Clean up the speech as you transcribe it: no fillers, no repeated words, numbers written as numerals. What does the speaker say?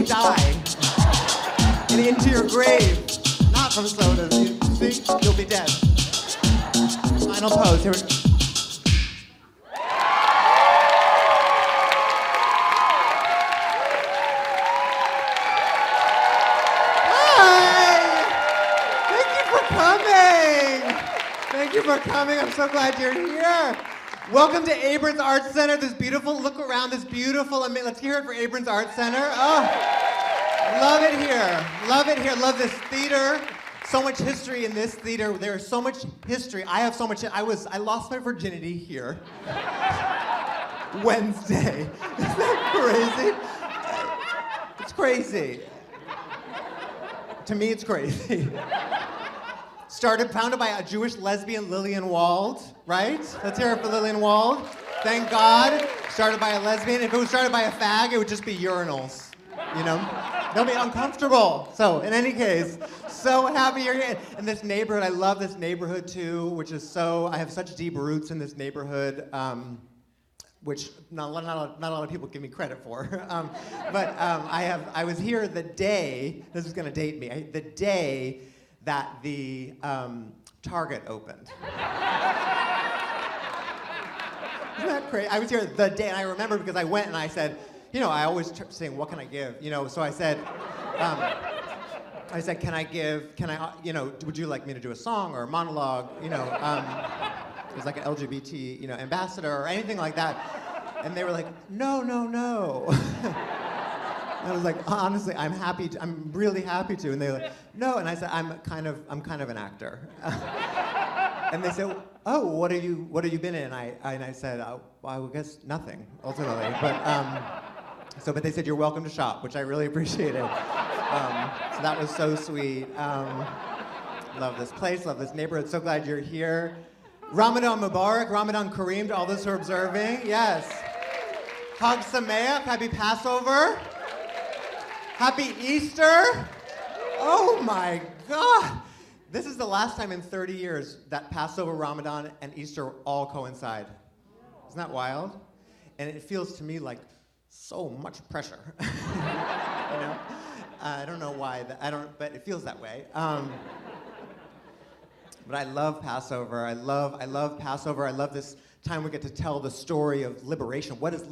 die. And into your grave. Not from sodas. You think you'll be dead. Final pose. Here we go. Thank you for coming. I'm so glad you're here. Welcome to Abrons Arts Center. This beautiful, look around, this beautiful, let's hear it for Abrons Arts Center. Oh, love it here. Love it here. Love this theater. So much history in this theater. There is so much history. I have so much, I lost my virginity here. Wednesday. Isn't that crazy? It's crazy. To me, it's crazy. Founded by a Jewish lesbian, Lillian Wald, right? Let's hear it for Lillian Wald. Thank God. Started by a lesbian. If it was started by a fag, it would just be urinals, you know? They'll be uncomfortable. So, in any case, so happy you're here. And this neighborhood, I love this neighborhood too, which is I have such deep roots in this neighborhood, which not a lot of people give me credit for. I was here the day, this is gonna date me, the day that the Target opened. Isn't that crazy? I was here the day, and I remember because I went and I said, you know, I always saying, what can I give? You know, so I said, can I, you know, would you like me to do a song or a monologue? You know, it was like an LGBT, you know, ambassador or anything like that. And they were like, no. I was like, honestly, I'm really happy to. And they were like, no. And I said, I'm kind of an actor. And they said, oh, what have you been in? And I said, well, I guess nothing, ultimately. But they said, you're welcome to shop, which I really appreciated. So that was so sweet. Love this place, love this neighborhood. So glad you're here. Ramadan Mubarak, Ramadan Kareem to all those who are observing. Yes. Chag Sameach, happy Passover. Happy Easter! Oh my God! This is the last time in 30 years that Passover, Ramadan, and Easter all coincide. Isn't that wild? And it feels to me like so much pressure. You know? I don't know why, but it feels that way. But I love Passover. I love Passover. I love this time we get to tell the story of liberation. What is